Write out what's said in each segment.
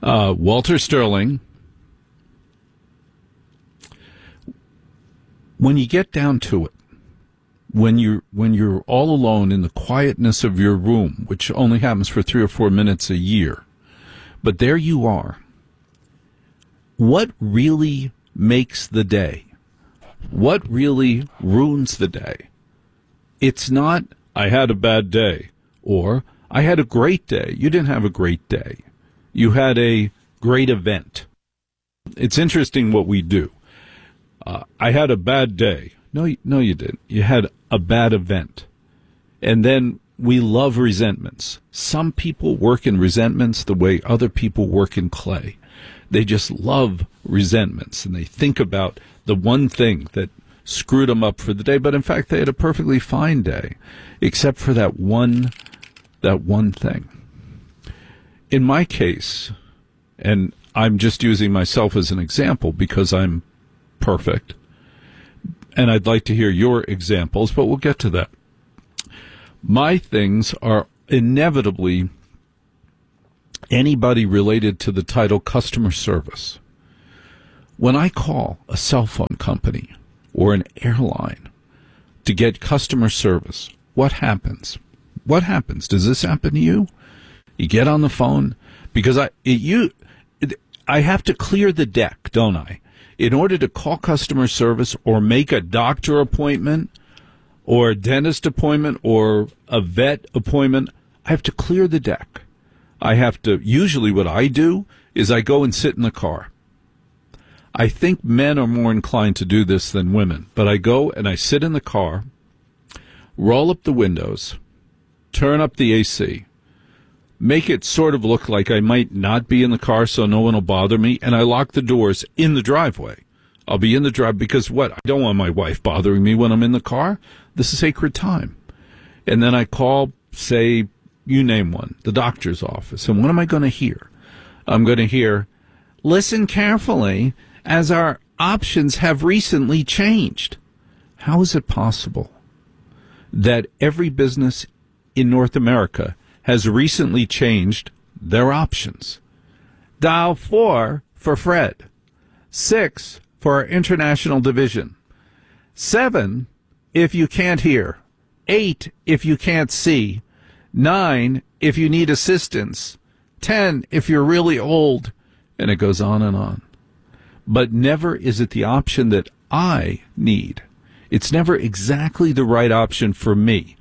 Walter Sterling. When you get down to it, when you're all alone in the quietness of your room, which only happens for 3 or 4 minutes a year, but there you are, what really makes the day? What really ruins the day? It's not, I had a bad day, or I had a great day. You didn't have a great day. You had a great event. It's interesting what we do. I had a bad day. No, you didn't. You had a bad event. And then we love resentments. Some people work in resentments the way other people work in clay. They just love resentments, and they think about the one thing that screwed them up for the day. But in fact, they had a perfectly fine day, except for that one thing. In my case, and I'm just using myself as an example because I'm perfect, and I'd like to hear your examples, but we'll get to that. My things are inevitably anybody related to the title customer service. When I call a cell phone company or an airline to get customer service, what happens? What happens? Does this happen to you? You get on the phone because I have to clear the deck, don't I? In order to call customer service or make a doctor appointment or a dentist appointment or a vet appointment, I have to clear the deck. Usually what I do is I go and sit in the car. I think men are more inclined to do this than women, but I go and I sit in the car, roll up the windows, turn up the AC, make it sort of look like I might not be in the car so no one will bother me, and I lock the doors in the driveway. I'll be in the drive because what? I don't want my wife bothering me when I'm in the car. This is sacred time. And then I call, say, you name one, the doctor's office. And what am I going to hear? I'm going to hear, listen carefully, as our options have recently changed. How is it possible that every business in North America has recently changed their options? Dial 4 for Fred, 6 for our international division, 7 if you can't hear, 8 if you can't see, 9 if you need assistance, 10 if you're really old, and it goes on and on. But never is it the option that I need. It's never exactly the right option for me.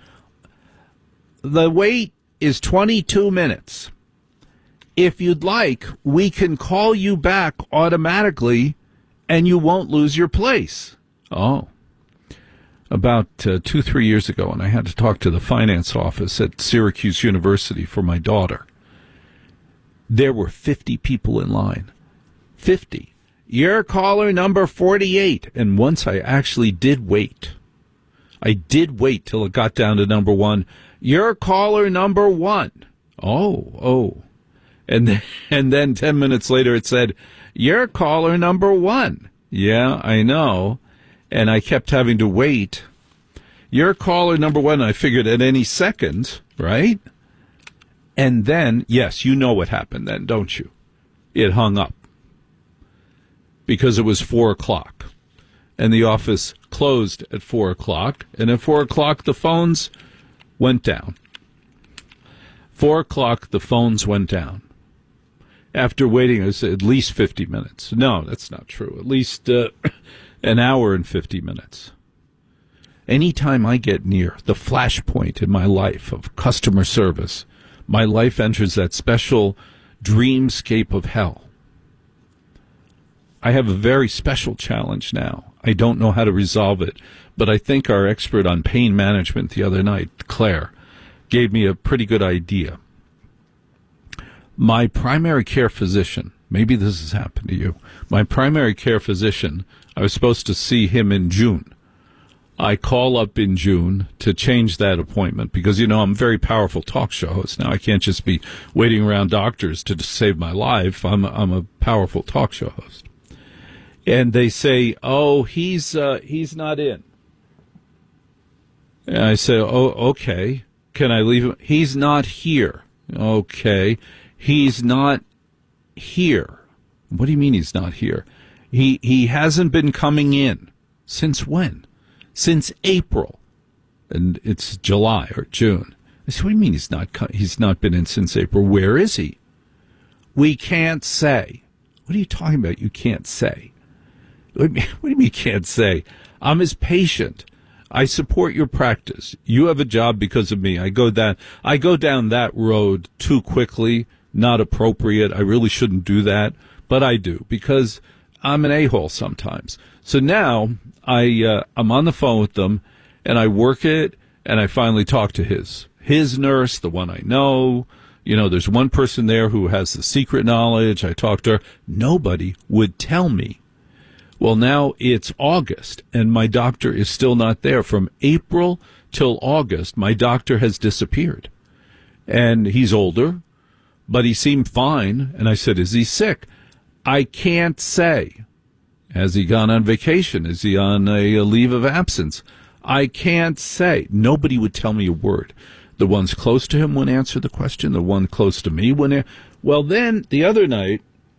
The wait is 22 minutes. If you'd like, we can call you back automatically and you won't lose your place. Oh. About 2-3 years ago, and I had to talk to the finance office at Syracuse University for my daughter. There were 50 people in line. 50. You're caller number 48. And once I actually did wait. I did wait till it got down to number 1. You're caller number 1. Oh. And then 10 minutes later it said, you're caller number 1. Yeah, I know. And I kept having to wait. You're caller number 1. I figured at any second, right? And then, yes, you know what happened then, don't you? It hung up. Because it was 4 o'clock. And the office closed at 4 o'clock. And at 4 o'clock, the phones went down. 4 o'clock, the phones went down. After waiting, it was at least 50 minutes. No, that's not true. At least an hour and 50 minutes. Anytime I get near the flashpoint in my life of customer service, my life enters that special dreamscape of hell. I have a very special challenge now. I don't know how to resolve it, but I think our expert on pain management the other night, Claire, gave me a pretty good idea. My primary care physician, maybe this has happened to you, my primary care physician, I was supposed to see him in June. I call up in June to change that appointment because, you know, I'm a very powerful talk show host. Now I can't just be waiting around doctors to save my life. I'm a powerful talk show host. And they say, oh, he's not in. And I say, oh, okay. Can I leave him? He's not here. Okay. He's not here. What do you mean he's not here? He hasn't been coming in. Since when? Since April. And it's July or June. I said, what do you mean he's not been in since April? Where is he? We can't say. What are you talking about? You can't say. What do you mean you can't say? I'm his patient. I support your practice. You have a job because of me. I go down that road too quickly. Not appropriate. I really shouldn't do that, but I do because I'm an a-hole sometimes. So now I'm on the phone with them, and I work it, and I finally talk to his nurse, the one I know. You know, there's one person there who has the secret knowledge. I talked to her. Nobody would tell me. Well, now it's August, and my doctor is still not there. From April till August, my doctor has disappeared. And he's older, but he seemed fine. And I said, is he sick? I can't say. Has he gone on vacation? Is he on a leave of absence? I can't say. Nobody would tell me a word. The ones close to him wouldn't answer the question. The one close to me wouldn't. Well, then the other night,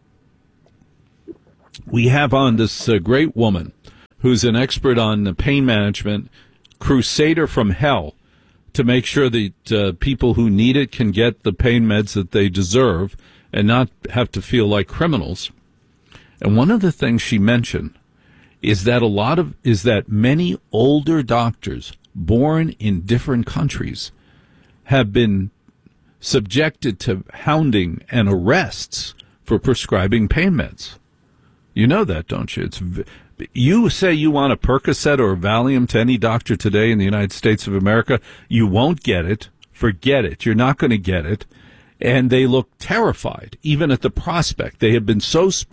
we have on this great woman who's an expert on pain management, crusader from hell, to make sure that people who need it can get the pain meds that they deserve and not have to feel like criminals. And one of the things she mentioned is that many older doctors born in different countries have been subjected to hounding and arrests for prescribing pain meds. You know that, don't you? You say you want a Percocet or a Valium to any doctor today in the United States of America, you won't get it. Forget it. You're not going to get it. And they look terrified, even at the prospect. They have been so